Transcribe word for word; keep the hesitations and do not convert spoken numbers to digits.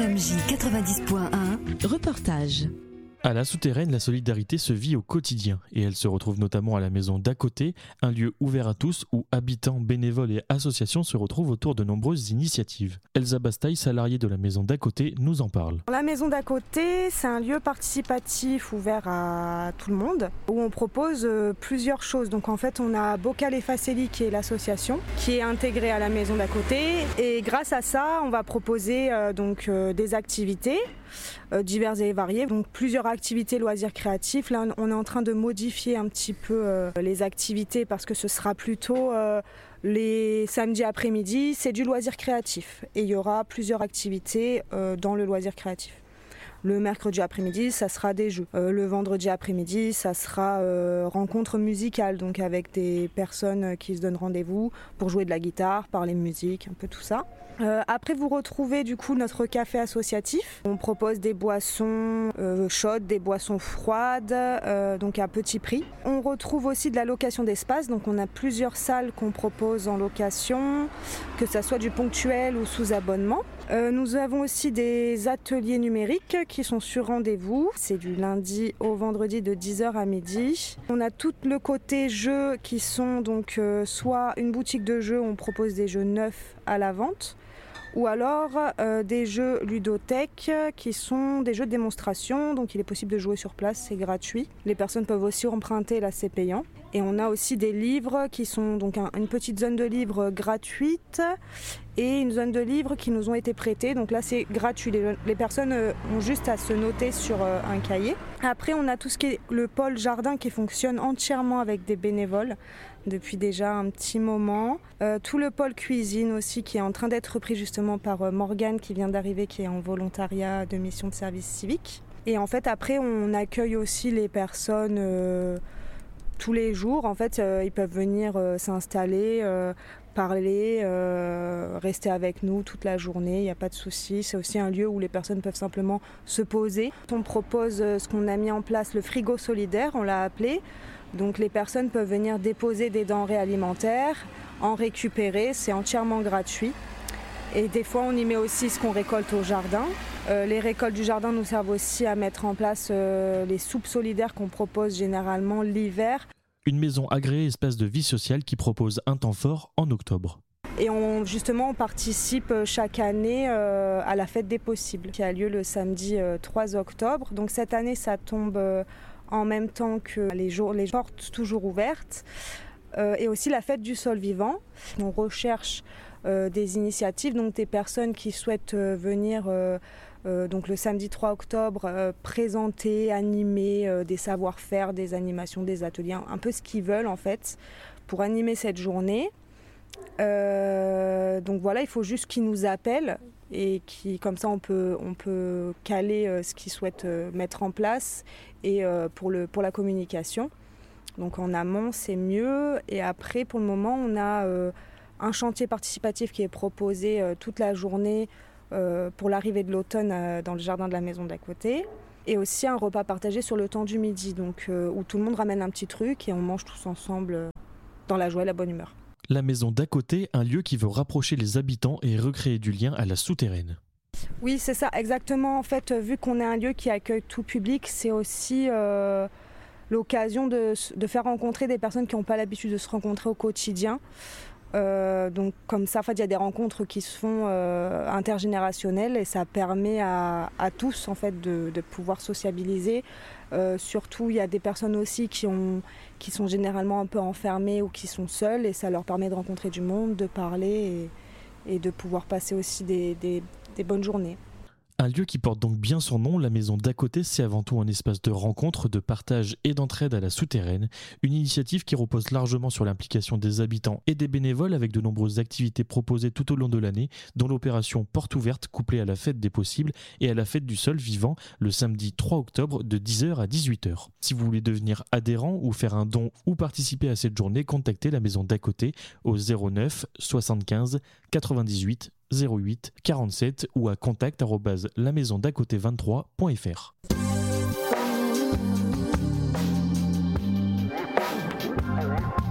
M J quatre-vingt-dix point un, reportage. À la Souterraine, la solidarité se vit au quotidien et elle se retrouve notamment à la maison d'à côté, un lieu ouvert à tous où habitants, bénévoles et associations se retrouvent autour de nombreuses initiatives. Elsa Bastaille, salariée de la maison d'à côté, nous en parle. La maison d'à côté, c'est un lieu participatif ouvert à tout le monde où on propose plusieurs choses. Donc en fait, on a Bocal et Faceli qui est l'association qui est intégrée à la maison d'à côté et grâce à ça, on va proposer euh, donc euh, des activités euh, diverses et variées. Donc plusieurs activités loisirs créatifs. Là, on est en train de modifier un petit peu euh, les activités parce que ce sera plutôt euh, les samedis après-midi, c'est du loisir créatif. Et il y aura plusieurs activités euh, dans le loisir créatif. Le mercredi après-midi, ça sera des jeux. Euh, le vendredi après-midi, ça sera euh, rencontre musicale, donc avec des personnes qui se donnent rendez-vous pour jouer de la guitare, parler musique, un peu tout ça. Euh, après, vous retrouvez du coup notre café associatif. On propose des boissons euh, chaudes, des boissons froides, euh, donc à petit prix. On retrouve aussi de la location d'espace, donc on a plusieurs salles qu'on propose en location, que ça soit du ponctuel ou sous abonnement. Euh, nous avons aussi des ateliers numériques qui sont sur rendez-vous. C'est du lundi au vendredi de dix heures à midi. On a tout le côté jeux qui sont donc euh, soit une boutique de jeux où on propose des jeux neufs à la vente, ou alors euh, des jeux ludothèques qui sont des jeux de démonstration, donc il est possible de jouer sur place, c'est gratuit. Les personnes peuvent aussi emprunter, là c'est payant. Et on a aussi des livres qui sont donc un, une petite zone de livres gratuite et une zone de livres qui nous ont été prêtés, donc là c'est gratuit, les, les personnes ont juste à se noter sur euh, un cahier. Après on a tout ce qui est le pôle jardin qui fonctionne entièrement avec des bénévoles depuis déjà un petit moment. Euh, tout le pôle cuisine aussi qui est en train d'être repris justement par euh, Morgane qui vient d'arriver, qui est en volontariat de mission de service civique. Et en fait après on accueille aussi les personnes euh, tous les jours. En fait euh, ils peuvent venir euh, s'installer, euh, parler, euh, rester avec nous toute la journée, il n'y a pas de souci. C'est aussi un lieu où les personnes peuvent simplement se poser. On propose euh, ce qu'on a mis en place, le frigo solidaire, on l'a appelé. Donc les personnes peuvent venir déposer des denrées alimentaires, en récupérer, c'est entièrement gratuit. Et des fois on y met aussi ce qu'on récolte au jardin. Euh, les récoltes du jardin nous servent aussi à mettre en place euh, les soupes solidaires qu'on propose généralement l'hiver. Une maison agréée espace de vie sociale qui propose un temps fort en octobre. Et on, justement, on participe chaque année euh, à la fête des possibles, qui a lieu le samedi euh, trois octobre. Donc cette année, ça tombe euh, en même temps que les, jours, les portes toujours ouvertes. Euh, et aussi la fête du sol vivant. On recherche euh, des initiatives, donc des personnes qui souhaitent euh, venir euh, euh, donc le samedi trois octobre euh, présenter, animer euh, des savoir-faire, des animations, des ateliers, un peu ce qu'ils veulent en fait pour animer cette journée. Euh, donc voilà, il faut juste qu'ils nous appellent et qui, comme ça on peut, on peut caler euh, ce qu'ils souhaitent euh, mettre en place et euh, pour, le, pour la communication. Donc en amont c'est mieux et après pour le moment on a euh, un chantier participatif qui est proposé euh, toute la journée euh, pour l'arrivée de l'automne euh, dans le jardin de la maison d'à côté et aussi un repas partagé sur le temps du midi donc, euh, où tout le monde ramène un petit truc et on mange tous ensemble euh, dans la joie et la bonne humeur. La maison d'à côté, un lieu qui veut rapprocher les habitants et recréer du lien à la Souterraine. Oui c'est ça exactement, en fait vu qu'on est un lieu qui accueille tout public c'est aussi euh, l'occasion de, de faire rencontrer des personnes qui n'ont pas l'habitude de se rencontrer au quotidien. Euh, donc comme ça, en fait, il y a des rencontres qui se font euh, intergénérationnelles et ça permet à, à tous en fait, de, de pouvoir sociabiliser. Euh, surtout, il y a des personnes aussi qui, ont, qui sont généralement un peu enfermées ou qui sont seules et ça leur permet de rencontrer du monde, de parler et, et de pouvoir passer aussi des, des, des bonnes journées. Un lieu qui porte donc bien son nom, la maison d'à côté, c'est avant tout un espace de rencontre, de partage et d'entraide à la Souterraine. Une initiative qui repose largement sur l'implication des habitants et des bénévoles avec de nombreuses activités proposées tout au long de l'année, dont l'opération Porte ouverte couplée à la fête des possibles et à la fête du sol vivant le samedi trois octobre de dix heures à dix-huit heures. Si vous voulez devenir adhérent ou faire un don ou participer à cette journée, contactez la maison d'à côté au zéro neuf soixante-quinze quatre-vingt-dix-huit zéro huit quarante-sept ou à contact arobase la maison d'à côté vingt-trois point f r.